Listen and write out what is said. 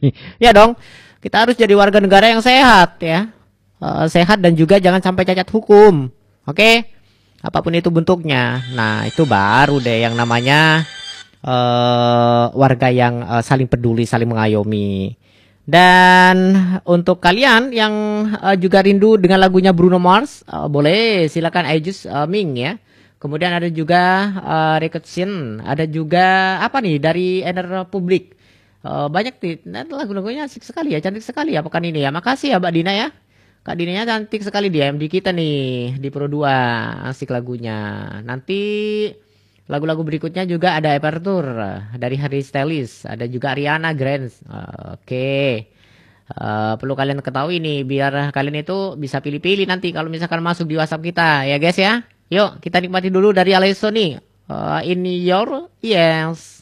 Ya dong, kita harus jadi warga negara yang sehat ya. Sehat dan juga jangan sampai cacat hukum. Oke? Apapun itu bentuknya. Nah, itu baru deh yang namanya warga yang saling peduli, saling mengayomi. Dan untuk kalian yang juga rindu dengan lagunya Bruno Mars, boleh silakan Aegis Ming ya. Kemudian ada juga Record Scene, ada juga apa nih dari Ener Public. Banyak nih, nah, lagu-lagunya asik sekali ya, cantik sekali ya pekan ini ya. Makasih ya Mbak Dina ya. Kak Dinanya cantik sekali di MD kita nih di Pro 2, asik lagunya. Nanti lagu-lagu berikutnya juga ada Aperture dari Harry Styles, ada juga Ariana Grande. Oke. Perlu kalian ketahui nih biar kalian itu bisa pilih-pilih nanti kalau misalkan masuk di WhatsApp kita ya guys ya. Yuk kita nikmati dulu dari Alesso nih. In Your Yes.